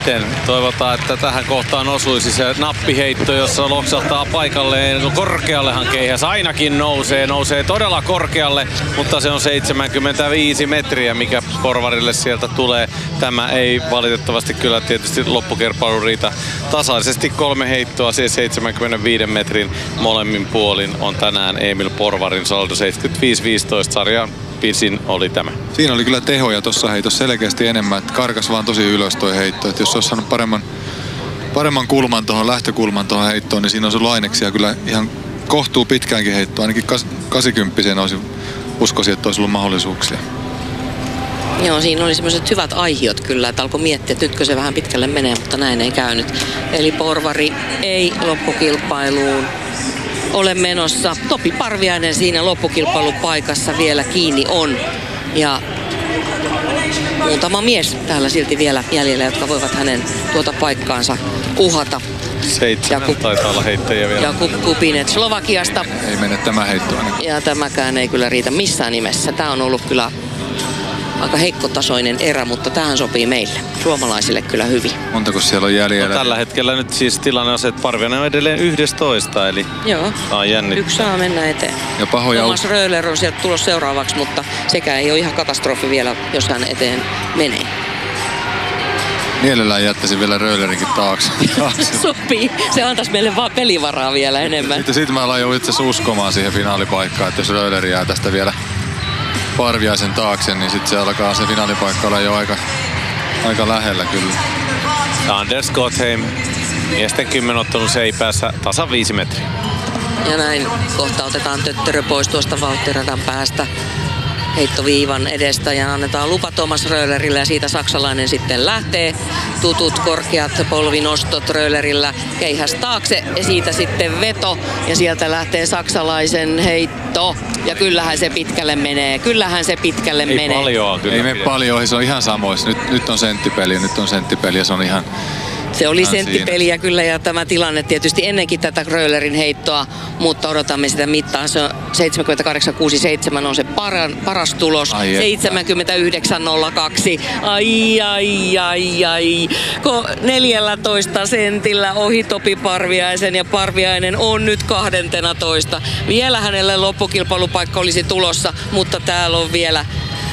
Toivotaan, että tähän kohtaan osuisi se nappiheitto, jossa loksahtaa paikalleen. Korkeallehan Keihäs ainakin nousee todella korkealle, mutta se on 75 metriä, mikä Porvarille sieltä tulee. Tämä ei valitettavasti kyllä tietysti loppukerpailu riitä tasaisesti. 3 heittoa, siis 75 metrin molemmin puolin on tänään Emil Porvarin saldo 75-15 sarjaan. Pisin oli tämä. Siinä oli kyllä tehoja tuossa heitossa selkeästi enemmän, että karkas vaan tosi ylös toi heitto. Että jos olisi saanut paremman kulman tuohon, lähtökulman tuohon heittoon, niin siinä olisi ollut aineksia kyllä ihan kohtuu pitkäänkin heittoa. Ainakin 80 uskoisin, että olisi ollut mahdollisuuksia. Joo, siinä oli semmoiset hyvät aihiot kyllä, että alkoi miettiä, että nytkö se vähän pitkälle menee, mutta näin ei käynyt. Eli Porvari ei loppukilpailuun ole menossa. Topi Parviainen siinä loppukilpailupaikassa vielä kiinni on. Ja muutama mies täällä silti vielä jäljellä, jotka voivat hänen tuota paikkaansa uhata. 7 taitaa olla heittäjiä vielä. Ja Kupinet Slovakiasta. Ei mene tämä heitto ainakaan. Ja tämäkään ei kyllä riitä missään nimessä. Tämä on ollut kyllä aika heikkotasoinen erä, mutta tähän sopii meille, suomalaisille kyllä hyvin. Montako siellä on jäljellä? No, tällä hetkellä nyt siis tilanne on se, että Parviainen on edelleen 11, eli joo, saa jännittää. Yksi saa mennä eteen. Ja pahoja Thomas Röhler on sieltä tulossa seuraavaksi, mutta sekään ei ole ihan katastrofi vielä, jos hän eteen menee. Mielellään jättäisin vielä Röhlerinkin taakse. Sopii. Se antaisi meille vaan pelivaraa vielä enemmän. Sitten mä aloin itse asiassa uskomaan siihen finaalipaikkaan, että jos Röhler jää tästä vielä Parviaisen taakse, niin sitten se alkaa se finaalipaikka olla jo aika lähellä kyllä. Anders Gotheim, miesten 10 ottelun seipäässä tasan 5 metriä. Ja näin kohta otetaan töttörö pois tuosta Valttiradan päästä heittoviivan edestä ja annetaan lupa Thomas Röhlerille ja siitä saksalainen sitten lähtee. Tutut korkeat polvinostot Röhlerillä, Keihäs taakse ja siitä sitten veto ja sieltä lähtee saksalaisen heitto. Ja kyllähän se pitkälle menee, Ei paljoa kyllä. Ei mene paljon, se on ihan samoissa. Nyt on senttipeli ja se on ihan... Se oli senttipeliä kyllä ja tämä tilanne tietysti ennenkin tätä Röhlerin heittoa, mutta odotamme sitä mittaa. Se on 78,67 on se paras tulos. 79,02. Ai. 14 sentillä ohi Topi Parviaisen ja Parviainen on nyt 12. Vielä hänelle loppukilpailupaikka olisi tulossa, mutta täällä on vielä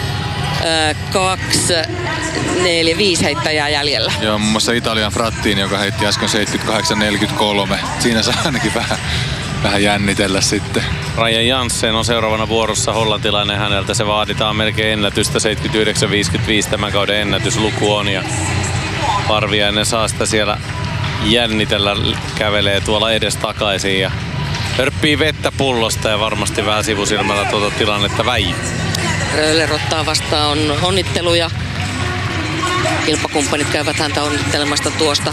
2, 4, 5 heittäjää jäljellä. Joo, muun muassa Italian Frattini, joka heitti äsken 78,43. Siinä saa ainakin vähän jännitellä sitten. Ryan Janssen on seuraavana vuorossa, hollantilainen häneltä. Se vaaditaan melkein ennätystä, 79,55 tämän kauden ennätysluku on. Ja Parviainen saa sitä siellä jännitellä, kävelee tuolla edestakaisin ja hörppii vettä pullosta ja varmasti vähän sivusilmällä tuota tilannetta väijy. Röhler ottaa vastaan onnitteluja. Kilpakumppanit käyvät häntä onnittelemasta tuosta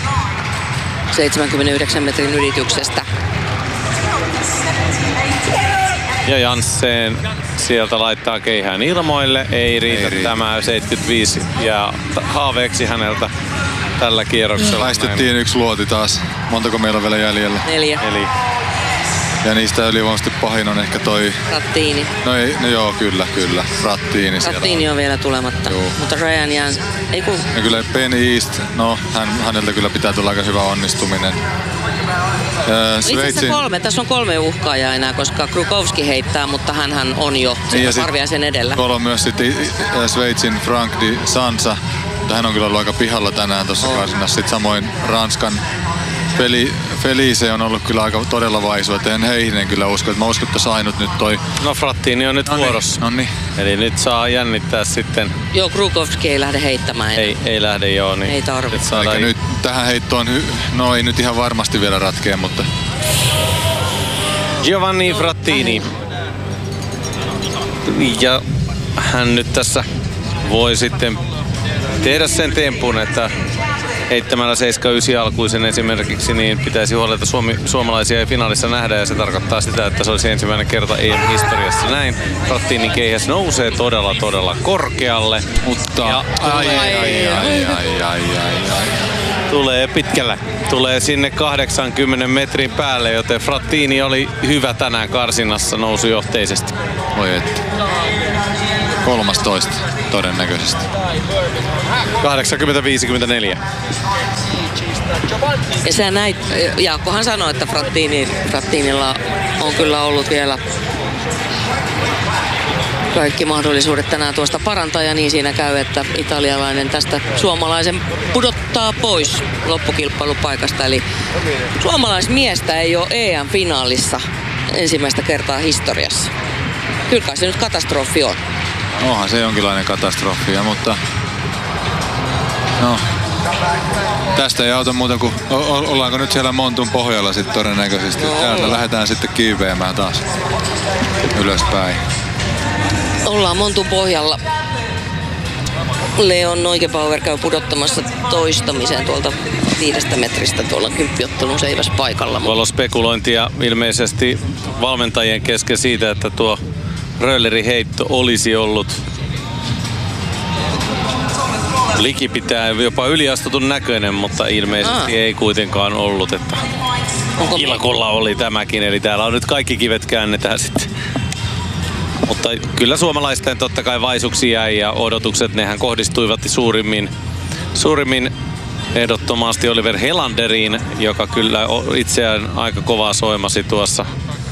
79 metrin ylityksestä. Ja Janssen sieltä laittaa keihään ilmoille. Ei riitä tämä 75 ja haaveeksi häneltä tällä kierroksella. Laistettiin yksi luoti taas. Montako meillä on vielä jäljellä? 4. Ja niistä ylivoimaisesti pahin on ehkä toi... Frattini. No joo, kyllä. Frattini on vielä tulematta. Joo. Mutta Ryan Janssen... Ja kyllä Ben East, no häneltä kyllä pitää tulla aika hyvä onnistuminen. Itse asiassa 3. Tässä on 3 uhkaajaa enää, koska Krukowski heittää, mutta hänhän on jo Parviaisen edellä. Tuolla on myös sitten Sveitsin Frank Di Sansa. Hän on kyllä ollut aika pihalla tänään tuossa karsinassa. Sitten samoin Ranskan Felice on ollut kyllä aika todella vaisu, että en heihin kyllä usko. Mä uskon, että ainut nyt toi... No Frattini on nyt vuorossa. Noniin. Eli nyt saa jännittää sitten. Joo, Krukowski ei lähde heittämään enää. Ei lähde joo. Niin ei tarvitse. Eikä nyt tähän heittoon, no ei nyt ihan varmasti vielä ratkea, mutta... Giovanni Frattini. Ja hän nyt tässä voi sitten tehdä sen tempun, että heittämällä 79 alkuisen esimerkiksi, niin pitäisi huoleta suomalaisia finaalissa nähdä, ja se tarkoittaa sitä, että se olisi ensimmäinen kerta EM-historiassa näin. Frattinin keihäs nousee todella korkealle. Mutta tulee pitkällä. Tulee sinne 80 metrin päälle, joten Frattini oli hyvä tänään karsinnassa nousujohteisesti. Oi et. 13 todennäköisesti. 80-54. Ja sä näit, Jaakkohan sanoi, että Frattinilla on kyllä ollut vielä kaikki mahdollisuudet tänään tuosta parantaa, ja niin siinä käy, että italialainen tästä suomalaisen pudottaa pois loppukilpailupaikasta. Eli suomalaismiestä ei ole EM-finaalissa ensimmäistä kertaa historiassa. Kyllä kai se nyt katastrofi on. Onhan se jonkinlainen katastrofi, mutta no, tästä ei auta muuta kuin ollaanko nyt siellä Montun pohjalla sitten todennäköisesti. No, täältä lähdetään sitten kiiveämään taas ylöspäin. Ollaan Montun pohjalla. Leon Neugebauer käy pudottamassa toistamiseen tuolta 5 metristä tuolla kymppiottelun seiväspaikalla. Tuolla on spekulointia ilmeisesti valmentajien kesken siitä, että tuo Röhlerin heitto olisi ollut likipitää jopa yliastutun näköinen, mutta ilmeisesti ei kuitenkaan ollut, että Ilkulla oli tämäkin, eli täällä on nyt kaikki kivet käännetään sitten. Mutta kyllä suomalaisten totta kai vaisuksi jäi ja odotukset, nehän kohdistuivat suurimmin ehdottomasti Oliver Helanderiin, joka kyllä itseään aika kovaa soimasi tuossa.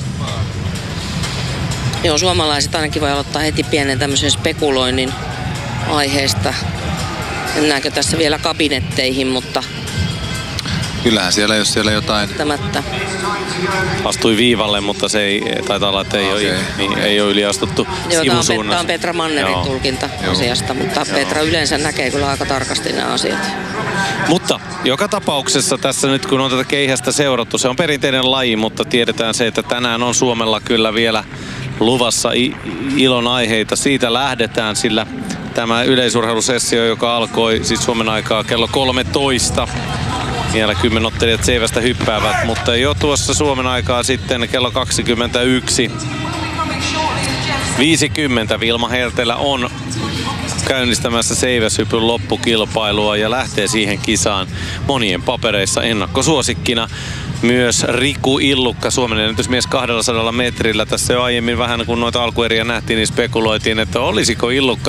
Joo, suomalaiset ainakin voi aloittaa heti pienen tämmöisen spekuloinnin aiheesta. Mennäänkö tässä vielä kabinetteihin, mutta kyllähän siellä, jos siellä jotain astui viivalle, mutta se ei, taitaa olla, että ei ole yliastuttu sivusuunnassa. Tämä on Petra Mannerin tulkinta asiasta, mutta Petra yleensä näkee kyllä aika tarkasti nämä asiat. Mutta joka tapauksessa tässä nyt, kun on tätä keihästä seurattu, se on perinteinen laji, mutta tiedetään se, että tänään on Suomella kyllä vielä luvassa ilon aiheita. Siitä lähdetään, sillä tämä yleisurheilusessio, joka alkoi siis Suomen aikaa kello 13. Vielä 10 ottelijat seivästä hyppäävät, mutta jo tuossa Suomen aikaa sitten kello 21.50 Vilma Hertelä on käynnistämässä seiväshypyn loppukilpailua ja lähtee siihen kisaan monien papereissa ennakkosuosikkina. Myös Riku Illukka, Suomen ennätysmies 200 metrillä. Tässä jo aiemmin vähän kun noita alkueriä nähtiin, niin spekuloitiin, että olisiko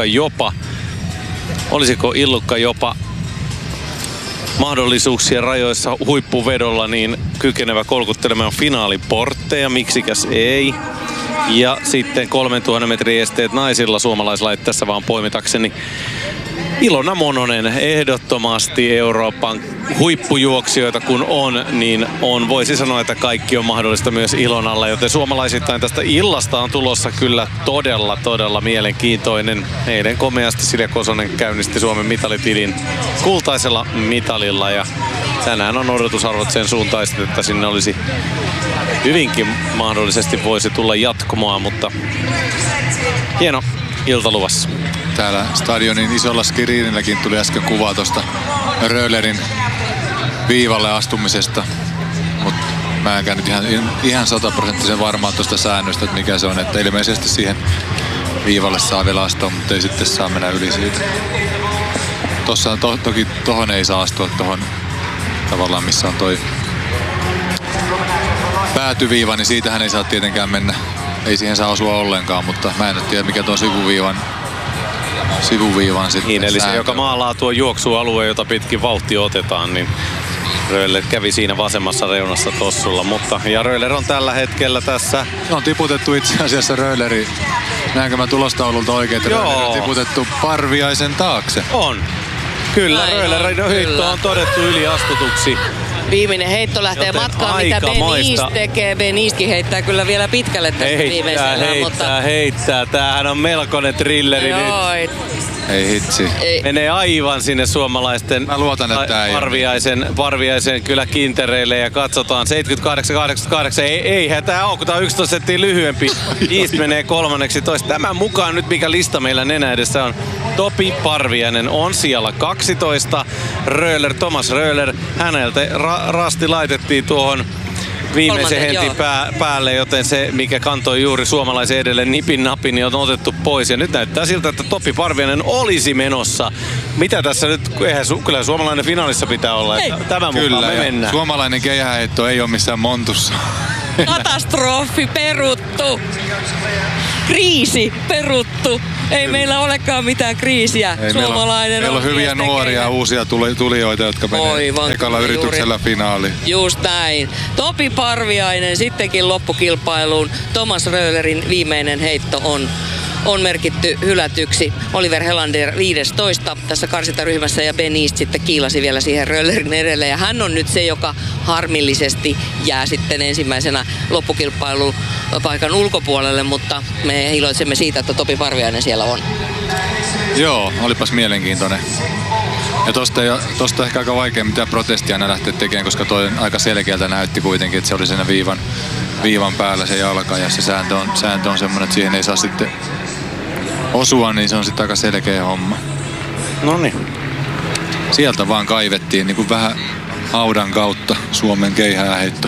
Illukka jopa mahdollisuuksien rajoissa huippuvedolla niin kykenevä kolkuttelemaan finaaliportteja, miksikäs ei. Ja sitten 3000 metrin esteet naisilla suomalaislait tässä vaan poimitakseni. Ilona Mononen ehdottomasti Euroopan huippujuoksijoita kun on, niin voisi sanoa, että kaikki on mahdollista myös Ilonalla, joten suomalaisittain tästä illasta on tulossa kyllä todella mielenkiintoinen. Eilen komeasti Silja Kosonen käynnisti Suomen mitalitilin kultaisella mitalilla ja tänään on odotusarvot sen suuntaiset, että sinne olisi hyvinkin mahdollisesti voisi tulla jatkumoa, mutta hieno ilta luvassa. Täällä stadionin isolla skriinilläkin tuli äsken kuva tuosta Röhlerin viivalle astumisesta. Mutta mä en käynyt ihan 100% varmaan tuosta säännöstä, että mikä se on. Että ilmeisesti siihen viivalle saa vielä astua, mutta ei sitten saa mennä yli siitä. Tossa toki tohon ei saa astua tohon tavallaan missä on toi päätyviiva, niin siitähän ei saa tietenkään mennä. Ei siihen saa osua ollenkaan, mutta mä en tiedä mikä tuon sivuviivan sitten. Niin, eli se, joka maalaa tuo juoksualue, jota pitkin vauhti otetaan, niin Röhler kävi siinä vasemmassa reunassa tossulla. Ja Röhler on tällä hetkellä tässä. Se on tiputettu itse asiassa Röhleri. Näenkö mä tulostaululta oikein, että Röhler on tiputettu Parviaisen taakse? On. Kyllä, Röhlerin heitto on todettu yliastutuksi. Viimeinen heitto lähtee matkaan, mitä Benist tekee. Benistkin heittää kyllä vielä pitkälle tästä viimeisellä. Heittää. Tämähän on melkoinen thrilleri nyt. Ei hitsi. Menee aivan sinne suomalaisten Parviaisen kyllä kintereille ja katsotaan 78-88. Eihän tää ole, kun tää on 11 senttiä lyhyempi. East menee 13. Tämän mukaan nyt mikä lista meillä nenä edessä on. Topi Parviainen on siellä 12. Thomas Röhler, häneltä rasti laitettiin tuohon viimeisen hentin päälle, joten se, mikä kantoi juuri suomalaisen edelle nipin napin, niin on otettu pois. Ja nyt näyttää siltä, että Topi Parviainen olisi menossa. Mitä tässä nyt, kyllä suomalainen finaalissa pitää olla. Tämän mukaan me mennään. Suomalainen keihäheitto ei ole missään Montussa. Katastrofi peruttu. kriisi peruttu. Ei meillä olekaan mitään kriisiä. Suomalainen meillä on hyviä nuoria uusia tulijoita, jotka menee ekalla yrityksellä finaaliin. Just näin. Topi Parviainen sittenkin loppukilpailuun. Thomas Röhlerin viimeinen heitto on merkitty hylätyksi. Oliver Helander 15 tässä karsintaryhmässä ja Ben East sitten kiilasi vielä siihen Röhlerin edelle. Ja hän on nyt se, joka harmillisesti jää sitten ensimmäisenä loppukilpailun paikan ulkopuolelle, mutta me iloitsemme siitä, että Topi Parviainen siellä on. Joo, olipas mielenkiintoinen. Ja tosta ehkä aika vaikea mitään protestia aina lähteä tekemään, koska toi aika selkeältä näytti kuitenkin, että se oli siinä viivan päällä se jalka ja se sääntö on semmoinen, että siihen ei saa sitten osua, niin se on sitten aika selkeä homma. Noniin. Sieltä vaan kaivettiin niin kuin vähän haudan kautta Suomen keihääheitto.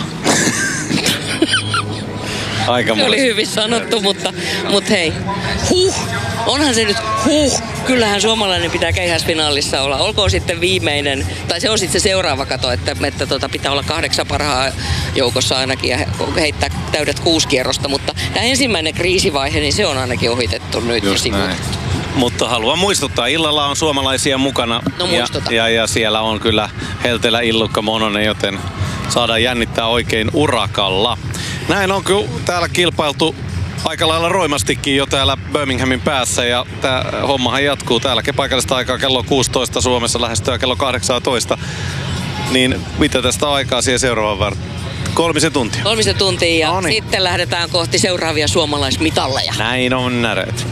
Se oli hyvin sanottu, mutta hei, onhan se nyt kyllähän suomalainen pitää keihäsfinaalissa olla. Olkoon sitten viimeinen, tai se on sitten se seuraava kato, että pitää olla 8 parhaan joukossa ainakin ja heittää täydet 6 kierrosta, mutta tämä ensimmäinen kriisivaihe, niin se on ainakin ohitettu nyt ja sivuutettu. Mutta haluan muistuttaa, illalla on suomalaisia mukana ja siellä on kyllä Heltelä, Illukka, Mononen, joten saadaan jännittää oikein urakalla. Näin on kyllä täällä kilpailtu aika lailla roimastikin jo täällä Birminghamin päässä ja tämä hommahan jatkuu täälläkin paikallista aikaa kello 16 Suomessa lähestyy kello 18. Niin mitä tästä aikaa siihen seuraavaan varten? 3 tuntia. 3 tuntia ja sitten lähdetään kohti seuraavia suomalaismitalleja. Näin on näreet.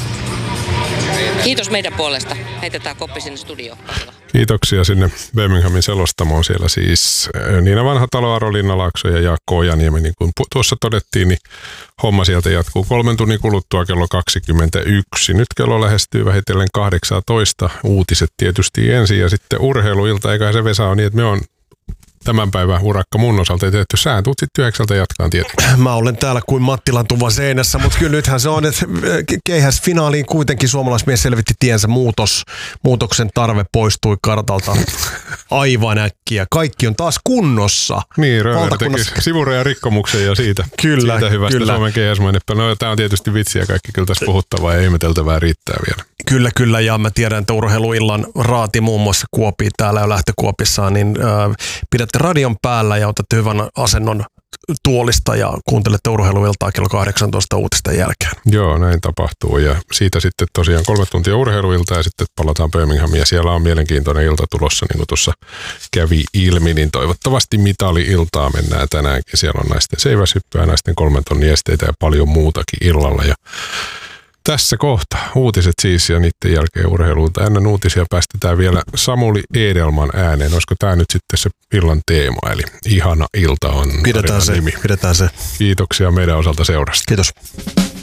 Kiitos meidän puolesta. Heitetään koppi sinne studioon. Kiitoksia sinne Birminghamin selostamoon. Siellä siis Niina Vanhatalo, Aro Linnalaakso ja Jaakko Ojaniemi. Niin kuin tuossa todettiin, niin homma sieltä jatkuu 3 tunnin kuluttua kello 21. Nyt kello lähestyy vähitellen 18. Uutiset tietysti ensin ja sitten urheiluilta. Eiköhän se Vesa on niin, että me on tämän päivän urakka mun osalta ei tehty. Sä tuut sitten 9 jatkaan tietysti. Mä olen täällä kuin Mattilan tuva seinässä, mutta kyllä nythän se on, että keihäsfinaaliin kuitenkin suomalaismies selvitti tiensä muutoksen tarve poistui kartalta aivan äkkiä. Kaikki on taas kunnossa. Niin, Röhler teki sivurajan rikkomuksen ja siitä hyvästä kyllä. Suomen keihäsmainetta. No tää on tietysti vitsiä kaikki, kyllä tässä puhuttavaa ja ihmeteltävää riittää vielä. Kyllä, ja mä tiedän, että urheiluillan raati muun muassa Kuopii täällä jo lähtökuopissaan, niin pidätte radion päällä ja otatte hyvän asennon tuolista ja kuuntelette urheiluiltaa kello 18 uutisten jälkeen. Joo, näin tapahtuu ja siitä sitten tosiaan 3 tuntia urheiluilta ja sitten palataan Birminghamiin ja siellä on mielenkiintoinen ilta tulossa, niin kuin tuossa kävi ilmi, niin toivottavasti mitali-iltaa mennään tänäänkin. Siellä on naisten seiväshyppyä, naisten 3 tonnin esteitä ja paljon muutakin illalla ja tässä kohta uutiset siis ja niiden jälkeen urheiluilta. Ennen uutisia päästetään vielä Samuli Edelman ääneen. Olisiko tämä nyt sitten se illan teema? Eli ihana ilta on pidetään se. Kiitoksia meidän osalta seurasta. Kiitos.